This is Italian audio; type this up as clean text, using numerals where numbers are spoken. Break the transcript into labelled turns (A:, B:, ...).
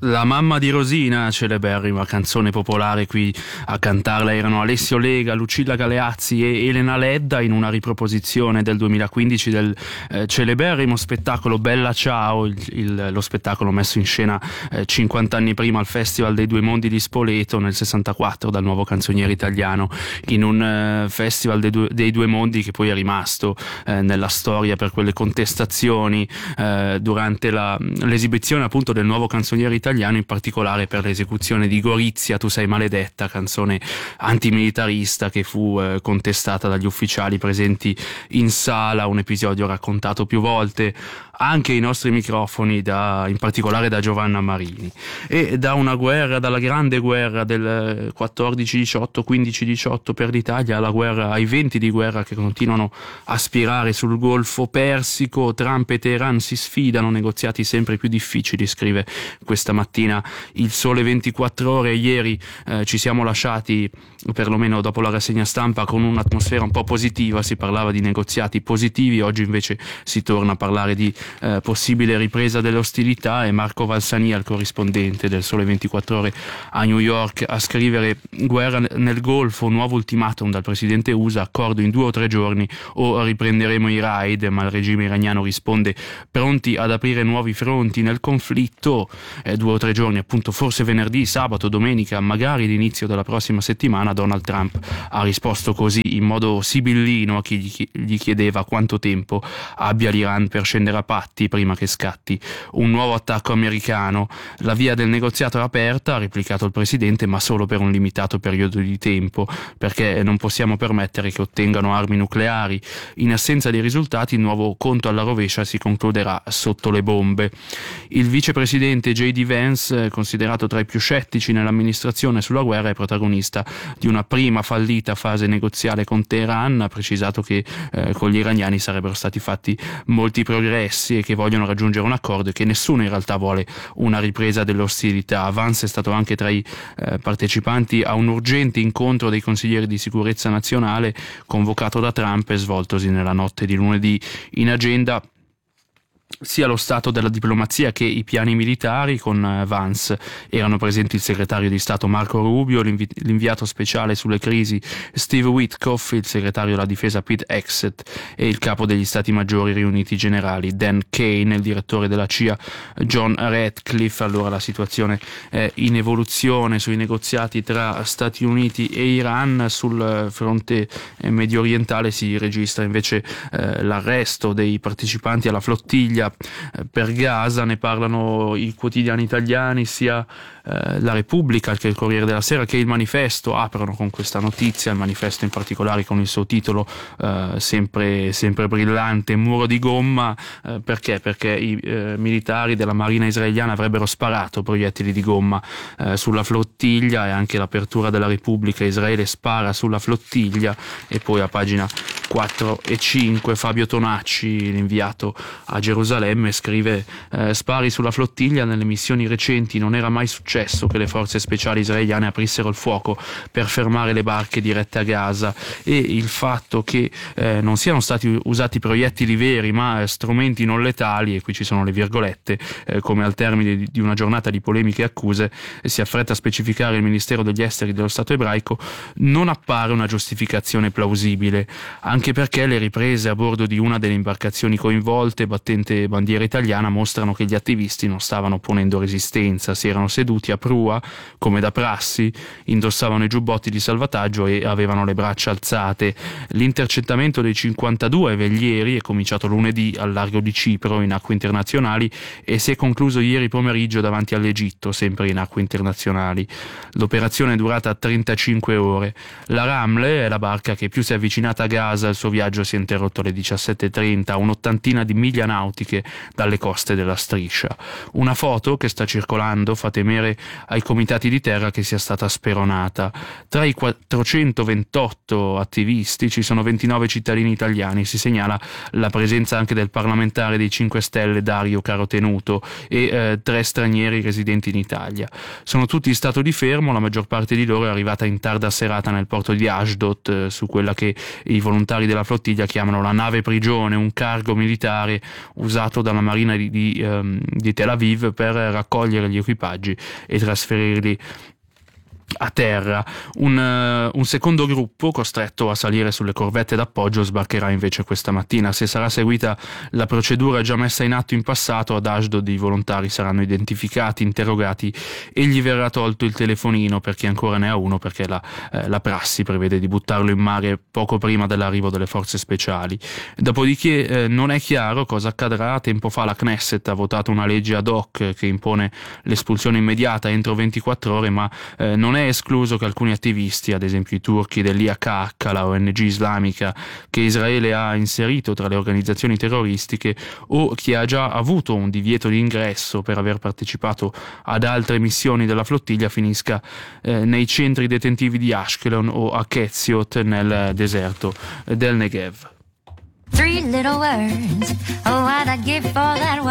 A: La mamma di Rosina, celeberrima canzone popolare, qui a cantarla erano Alessio Lega, Lucilla Galeazzi e Elena Ledda in una riproposizione del 2015 del celeberrimo spettacolo Bella Ciao, lo spettacolo messo in scena 50 anni prima al Festival dei Due Mondi di Spoleto nel 64 dal Nuovo Canzoniere Italiano, in un festival dei due mondi che poi è rimasto nella storia per quelle contestazioni durante l'esibizione appunto del Nuovo Canzoniere Italiano, in particolare per l'esecuzione di Gorizia, Tu sei maledetta, canzone antimilitarista che fu contestata dagli ufficiali presenti in sala, un episodio raccontato più volte anche ai nostri microfoni, in particolare da Giovanna Marini. E dalla grande guerra del 14-18, 15-18 per l'Italia, alla guerra, ai venti di guerra che continuano a spirare sul Golfo Persico, Trump e Teheran si sfidano, negoziati sempre più difficili, scrive questa mattina il Sole 24 Ore. Ieri ci siamo lasciati, perlomeno dopo la rassegna stampa, con un'atmosfera un po' positiva, si parlava di negoziati positivi, oggi invece si torna a parlare di possibile ripresa delle ostilità, e Marco Valsania, il corrispondente del Sole 24 Ore a New York, a scrivere: guerra nel Golfo, nuovo ultimatum dal presidente USA, accordo in 2 o 3 giorni o riprenderemo i raid, ma il regime iraniano risponde pronti ad aprire nuovi fronti nel conflitto. 2 o 3 giorni, appunto, forse venerdì, sabato, domenica, magari l'inizio della prossima settimana. Donald Trump ha risposto così in modo sibillino a chi gli chiedeva quanto tempo abbia l'Iran per scendere a patti prima che scatti un nuovo attacco americano. La via del negoziato è aperta, ha replicato il presidente, ma solo per un limitato periodo di tempo, perché non possiamo permettere che ottengano armi nucleari. In assenza di risultati, il nuovo conto alla rovescia si concluderà sotto le bombe. Il vicepresidente J.D. Vance, considerato tra i più scettici nell'amministrazione sulla guerra, è protagonista di una prima fallita fase negoziale con Teheran. Ha precisato che con gli iraniani sarebbero stati fatti molti progressi e che vogliono raggiungere un accordo, e che nessuno in realtà vuole una ripresa delle ostilità. Vance è stato anche tra i partecipanti a un urgente incontro dei consiglieri di sicurezza nazionale convocato da Trump e svoltosi nella notte di lunedì. In agenda sia lo stato della diplomazia che i piani militari. Con Vance erano presenti il segretario di Stato Marco Rubio, l'inviato speciale sulle crisi Steve Witkoff, il segretario della difesa Pete Hegseth e il capo degli Stati Maggiori riuniti generali Dan Kane, il direttore della CIA John Ratcliffe. Allora la situazione è in evoluzione sui negoziati tra Stati Uniti e Iran. Sul fronte medio orientale si registra invece l'arresto dei partecipanti alla flottiglia per Gaza. Ne parlano i quotidiani italiani, sia la Repubblica che il Corriere della Sera che il Manifesto aprono con questa notizia, il Manifesto in particolare con il suo titolo sempre brillante, Muro di gomma. Perché i militari della Marina israeliana avrebbero sparato proiettili di gomma sulla flottiglia, e anche l'apertura della Repubblica: Israele spara sulla flottiglia. E poi a pagina 4 e 5 Fabio Tonacci, l'inviato a Gerusalemme, scrive: spari sulla flottiglia, nelle missioni recenti non era mai successo che le forze speciali israeliane aprissero il fuoco per fermare le barche dirette a Gaza. E il fatto che non siano stati usati proiettili veri ma strumenti non letali, e qui ci sono le virgolette, come al termine di una giornata di polemiche e accuse si affretta a specificare il Ministero degli Esteri dello Stato ebraico, non appare una giustificazione plausibile, anche perché le riprese a bordo di una delle imbarcazioni coinvolte, battente bandiera italiana, mostrano che gli attivisti non stavano ponendo resistenza, si erano seduti a prua come da prassi, indossavano i giubbotti di salvataggio e avevano le braccia alzate. L'intercettamento dei 52 velieri è cominciato lunedì al largo di Cipro in acque internazionali e si è concluso ieri pomeriggio davanti all'Egitto, sempre in acque internazionali. L'operazione è durata 35 ore. La Ramle è la barca che più si è avvicinata a Gaza. Il suo viaggio si è interrotto alle 17:30, a un'ottantina di miglia nautiche dalle coste della striscia. Una foto che sta circolando fa temere riferire ai comitati di terra che sia stata speronata. Tra i 428 attivisti ci sono 29 cittadini italiani. Si segnala la presenza anche del parlamentare dei 5 Stelle Dario Carotenuto e 3 stranieri residenti in Italia. Sono tutti in stato di fermo, la maggior parte di loro è arrivata in tarda serata nel porto di Ashdod, su quella che i volontari della flottiglia chiamano la nave prigione, un cargo militare usato dalla marina di Tel Aviv per raccogliere gli equipaggi e trasferirli a terra. Un secondo gruppo, costretto a salire sulle corvette d'appoggio, sbarcherà invece questa mattina. Se sarà seguita la procedura già messa in atto in passato, ad Ashdod i volontari saranno identificati, interrogati e gli verrà tolto il telefonino per chi ancora ne ha uno, perché la prassi prevede di buttarlo in mare poco prima dell'arrivo delle forze speciali. Dopodiché non è chiaro cosa accadrà. Tempo fa la Knesset ha votato una legge ad hoc che impone l'espulsione immediata entro 24 ore, ma non è escluso che alcuni attivisti, ad esempio i turchi dell'IHH, la ONG islamica che Israele ha inserito tra le organizzazioni terroristiche, o chi ha già avuto un divieto di ingresso per aver partecipato ad altre missioni della flottiglia, finisca nei centri detentivi di Ashkelon o a Ketziot nel deserto del Negev.
B: 3 little words, oh, what I'd give for that one.